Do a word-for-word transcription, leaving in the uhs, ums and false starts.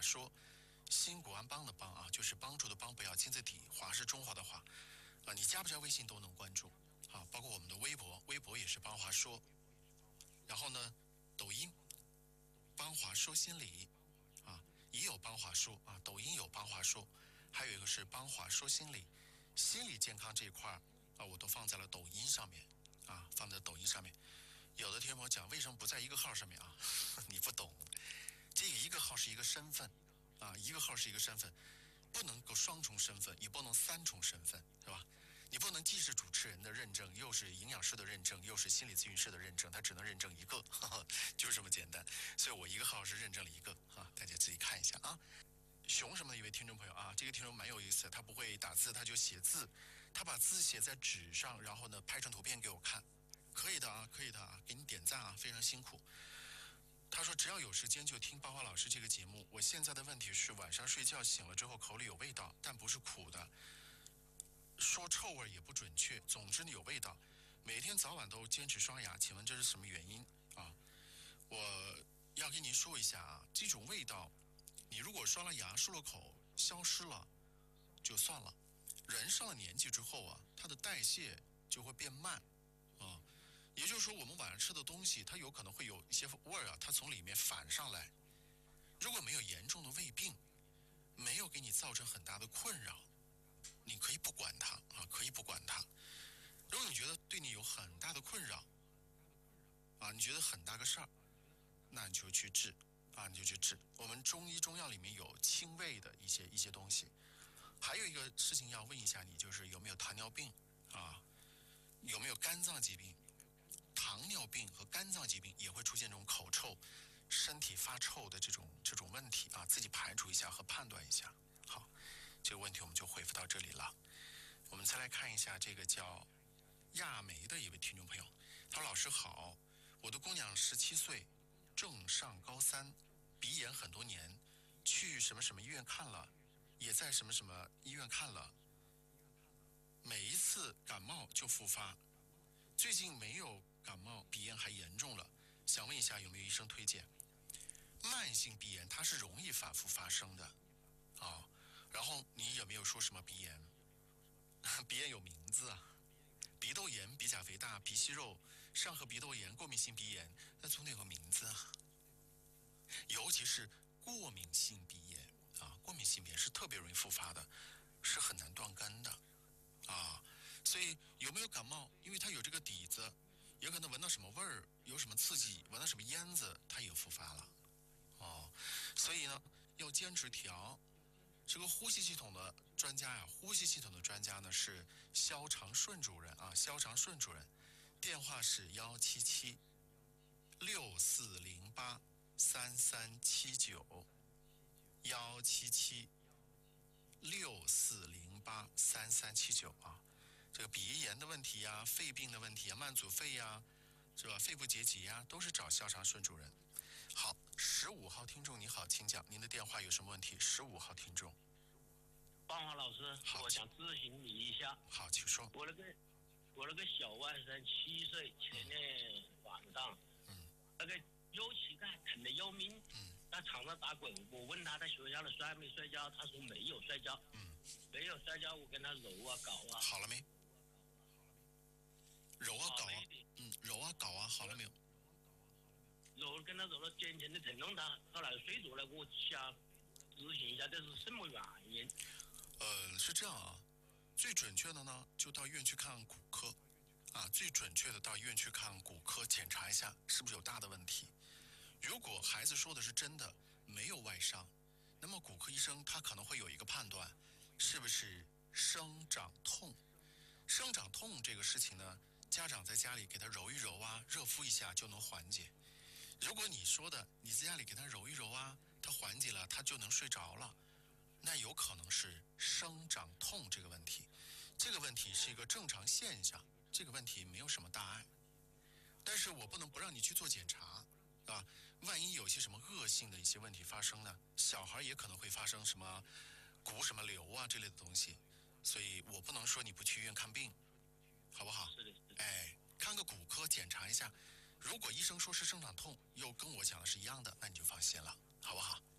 说，新国安帮的帮啊，就是帮助的帮，不要金字底，华是中华的华啊。你加不加微信都能关注啊，包括我们的微博，微博也是帮华说。然后呢，抖音帮华说心理啊，也有帮华说啊，抖音有帮华说，还有一个是帮华说心理，心理健康这一块啊，我都放在了抖音上面啊，放在抖音上面。有的听众朋友讲，为什么不在一个号上面啊？你不懂，这个一个号是一个身份啊，一个号是一个身份，不能够双重身份，也不能三重身份，是吧？你不能既是主持人的认证，又是营养师的认证，又是心理咨询师的认证，他只能认证一个，呵呵，就是这么简单。所以我一个号是认证了一个啊，大家自己看一下啊。熊什么的一位听众朋友啊，这个听众蛮有意思，他不会打字，他就写字，他把字写在纸上，然后呢拍成图片给我看，可以的啊，可以的啊，给你点赞啊，非常辛苦。他说只要有时间就听八花老师这个节目。我现在的问题是晚上睡觉醒了之后口里有味道，但不是苦的，说臭味也不准确，总之有味道。每天早晚都坚持刷牙，请问这是什么原因啊？我要跟您说一下啊，这种味道，你如果刷了牙漱了口消失了就算了，人上了年纪之后啊，它的代谢就会变慢啊。也就是说，我们晚上吃的东西，它有可能会有一些味儿啊，它从里面反上来。如果没有严重的胃病，没有给你造成很大的困扰，你可以不管它啊，可以不管它。如果你觉得对你有很大的困扰，啊，你觉得很大个事儿，那你就去治啊，你就去治。我们中医中药里面有清胃的一些一些东西。还有一个事情要问一下你，就是有没有糖尿病啊，有没有肝脏疾病？糖尿病和肝脏疾病也会出现这种口臭、身体发臭的这种这种问题啊，自己排除一下和判断一下。好，这个问题我们就回复到这里了。我们再来看一下这个叫亚梅的一位听众朋友，他说：“老师好，我的姑娘十七岁，正上高三，鼻炎很多年，去什么什么医院看了，也在什么什么医院看了，每一次感冒就复发，最近没有感冒，鼻炎还严重了，想问一下有没有医生推荐？慢性鼻炎它是容易反复发生的啊，然后你有没有说什么鼻炎？鼻炎有名字啊，鼻窦炎、鼻甲肥大、鼻息肉、上颌鼻窦炎、过敏性鼻炎，那总得有个名字啊。尤其是过敏性鼻炎啊，过敏性鼻炎是特别容易复发的，是很难断根的啊。所以有没有感冒？因为它有这个底子，有可能闻到什么味儿，有什么刺激，闻到什么烟子，它也复发了哦。所以呢，要坚持调。这个呼吸系统的专家呀、啊，呼吸系统的专家呢是肖长顺主任啊，肖长顺主任，电话是幺七七六四零八三三七九，幺七七六四零八三三七九啊。这个鼻炎的问题呀、啊，肺病的问题啊，慢阻肺呀、啊，是吧？肺部结节呀、啊，都是找肖长顺主任。好，十五号听众你好，请讲，您的电话有什么问题？十五号听众， 邦华老师，我想咨询你一下。 好，请说。 我那个我那个小外甥七岁，前天晚上，嗯，那个右膝盖疼得要命，嗯，在床上打滚。我问他在学校里摔没摔跤，他说没有摔跤，嗯，没有摔跤，我跟他揉啊搞啊。 好了没？揉啊搞啊，嗯，揉啊搞啊，好了没有？ 揉跟他揉了坚强的疼痛，他后来睡着了。我想咨询一下，这是什么原因？ 呃，是这样啊，最准确的呢，就到医院去看骨科，啊，最准确的到医院去看骨科检查一下是不是有大的问题。如果孩子说的是真的，没有外伤，那么骨科医生他可能会有一个判断，是不是生长痛。生长痛这个事情呢，家长在家里给他揉一揉啊，热敷一下就能缓解。如果你说的你在家里给他揉一揉啊，他缓解了，他就能睡着了，那有可能是生长痛这个问题。这个问题是一个正常现象，这个问题没有什么大碍。但是我不能不让你去做检查啊，万一有些什么恶性的一些问题发生呢，小孩也可能会发生什么骨什么瘤啊这类的东西，所以我不能说你不去医院看病，好不好？ 是的，是的。 哎，看个骨科检查一下，如果医生说是生长痛，又跟我讲的是一样的，那你就放心了，好不好？